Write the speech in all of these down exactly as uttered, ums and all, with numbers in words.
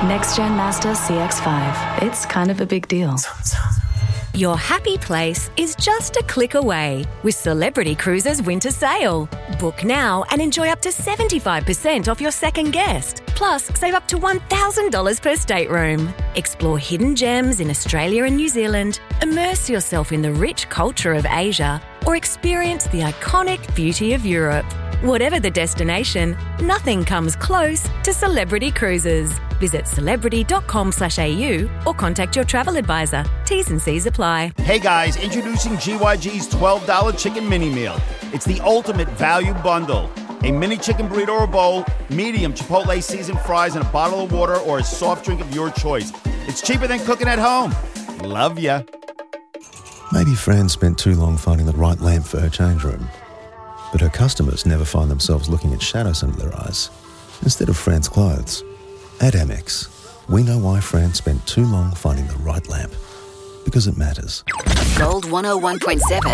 Next Gen Mazda C X five. It's kind of a big deal. Your happy place is just a click away with Celebrity Cruises Winter Sale. Book now and enjoy up to seventy-five percent off your second guest. Plus, save up to one thousand dollars per stateroom. Explore hidden gems in Australia and New Zealand, immerse yourself in the rich culture of Asia, or experience the iconic beauty of Europe. Whatever the destination, nothing comes close to Celebrity Cruises. Visit celebrity.com slash AU or contact your travel advisor. T's and C's apply. Hey guys, introducing G Y G's twelve dollars Chicken Mini Meal. It's the ultimate value bundle. A mini chicken burrito or bowl, medium Chipotle seasoned fries, and a bottle of water or a soft drink of your choice. It's cheaper than cooking at home. Love ya. Maybe Fran spent too long finding the right lamp for her change room. But her customers never find themselves looking at shadows under their eyes instead of Fran's clothes. At Amex, we know why Fran spent too long finding the right lamp. Because it matters. Gold one oh one point seven.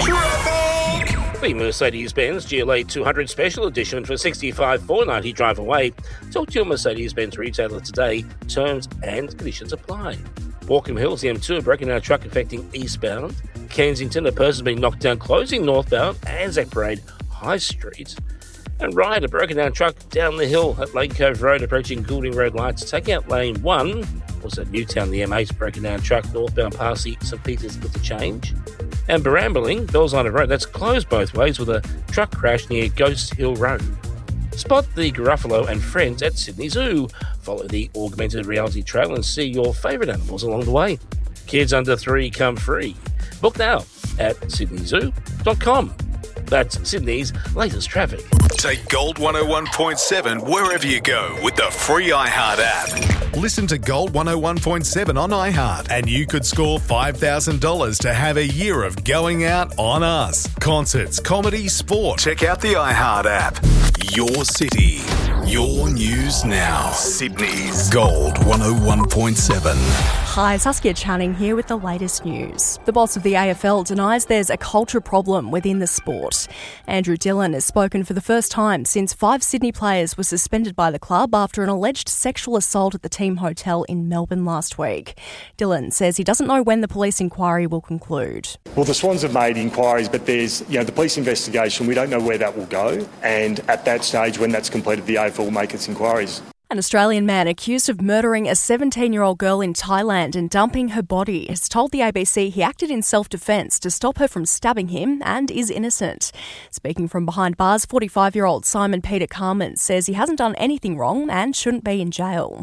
The Mercedes-Benz G L A two hundred Special Edition for sixty-five thousand four hundred ninety dollars drive away. Talk to your Mercedes-Benz retailer today. Terms and conditions apply. Walkham Hills, the M two, a broken down truck affecting eastbound. Kensington, a person being knocked down closing northbound. Anzac Parade, High Street. And Ryde, a broken down truck down the hill at Lake Cove Road approaching Goulding Road lights. Take out lane one. Also Newtown, the M eight, broken down truck northbound past the St Peters with the change. And Barambling, Bells Island Road, that's closed both ways with a truck crash near Ghost Hill Road. Spot the Gruffalo and friends at Sydney Zoo. Follow the augmented reality trail and see your favourite animals along the way. Kids under three come free. Book now at sydney zoo dot com. That's Sydney's latest traffic. Take Gold one oh one point seven wherever you go with the free iHeart app. Listen to Gold one oh one point seven on iHeart and you could score five thousand dollars to have a year of going out on us. Concerts, comedy, sport. Check out the iHeart app. Your city, your news now. Sydney's Gold one oh one point seven. Hi, Saskia Channing here with the latest news. The boss of the A F L denies there's a culture problem within the sport. Andrew Dillon has spoken for the first time since five Sydney players were suspended by the club after an alleged sexual assault at the team hotel in Melbourne last week. Dillon says he doesn't know when the police inquiry will conclude. Well, the Swans have made inquiries, but there's, you know, the police investigation. We don't know where that will go. And at that stage, when that's completed, the A F L will make its inquiries. An Australian man accused of murdering a seventeen-year-old girl in Thailand and dumping her body has told the A B C he acted in self-defence to stop her from stabbing him and is innocent. Speaking from behind bars, forty-five-year-old Simon Peter Carmen says he hasn't done anything wrong and shouldn't be in jail.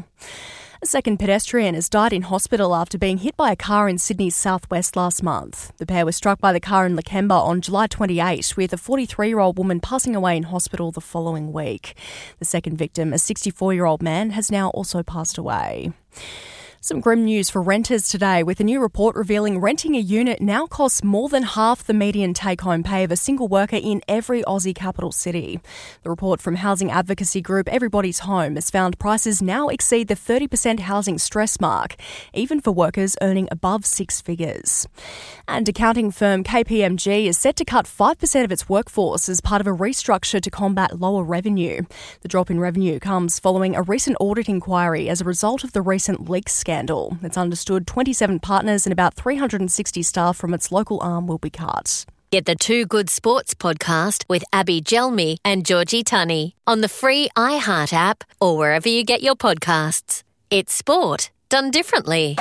A second pedestrian has died in hospital after being hit by a car in Sydney's southwest last month. The pair were struck by the car in Lakemba on July twenty-eighth, with a forty-three-year-old woman passing away in hospital the following week. The second victim, a sixty-four-year-old man, has now also passed away. Some grim news for renters today, with a new report revealing renting a unit now costs more than half the median take-home pay of a single worker in every Aussie capital city. The report from housing advocacy group Everybody's Home has found prices now exceed the thirty percent housing stress mark, even for workers earning above six figures. And accounting firm K P M G is set to cut five percent of its workforce as part of a restructure to combat lower revenue. The drop in revenue comes following a recent audit inquiry as a result of the recent leak scandal. It's understood twenty-seven partners and about three hundred sixty staff from its local arm will be cut. Get the Two Good Sports podcast with Abby Gelmi and Georgie Tunney on the free iHeart app or wherever you get your podcasts. It's sport done differently.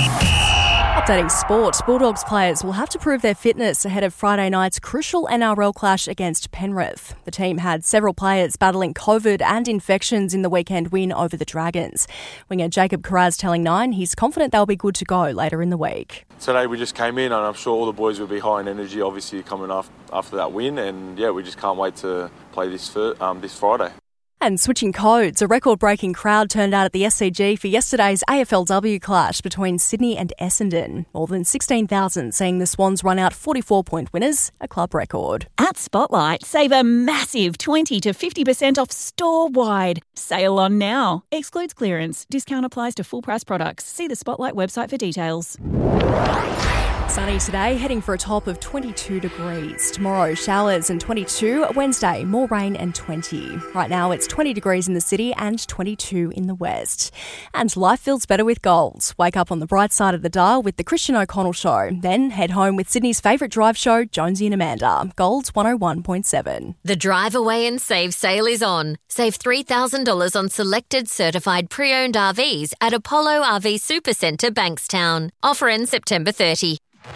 Updating sport, Bulldogs players will have to prove their fitness ahead of Friday night's crucial N R L clash against Penrith. The team had several players battling COVID and infections in the weekend win over the Dragons. Winger Jacob Carraz telling Nine he's confident they'll be good to go later in the week. Today we just came in and I'm sure all the boys will be high in energy, obviously coming after, after that win, and yeah, we just can't wait to play this, for, um, this Friday. And switching codes, a record-breaking crowd turned out at the S C G for yesterday's A F L W clash between Sydney and Essendon. More than sixteen thousand seeing the Swans run out forty-four point winners, a club record. At Spotlight, save a massive twenty to fifty percent off store-wide. Sale on now. Excludes clearance. Discount applies to full-price products. See the Spotlight website for details. Sunny today, heading for a top of twenty-two degrees. Tomorrow, showers and twenty-two. Wednesday, more rain and twenty. Right now, it's twenty degrees in the city and twenty-two in the west. And life feels better with gold. Wake up on the bright side of the dial with the Christian O'Connell Show. Then head home with Sydney's favourite drive show, Jonesy and Amanda. Gold one oh one point seven. The Drive Away and Save sale is on. Save three thousand dollars on selected certified pre-owned R Vs at Apollo R V Supercentre, Bankstown. Offer ends September thirtieth.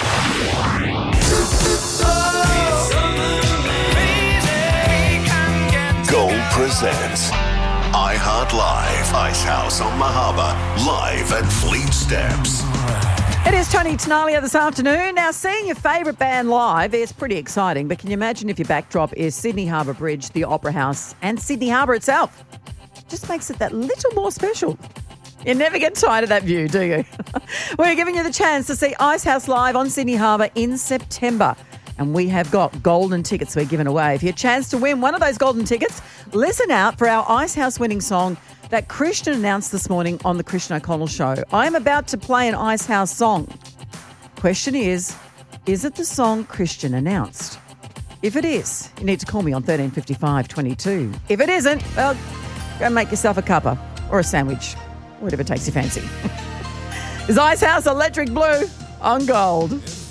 Gold presents iHeart Live, Icehouse on Mahaba, live at Fleet Steps. It is Tony Tenalia this afternoon. Now, seeing your favourite band live is pretty exciting, but can you imagine if your backdrop is Sydney Harbour Bridge, the Opera House, and Sydney Harbour itself? Just makes it that little more special. You never get tired of that view, do you? We're giving you the chance to see Icehouse live on Sydney Harbour in September. And we have got golden tickets we're giving away. For your chance to win one of those golden tickets, listen out for our Icehouse winning song that Christian announced this morning on the Christian O'Connell Show. I'm about to play an Icehouse song. Question is, is it the song Christian announced? If it is, you need to call me on thirteen fifty-five twenty-two. If it isn't, well, go and make yourself a cuppa or a sandwich. Whatever takes your fancy. Is Icehouse Electric Blue on Gold.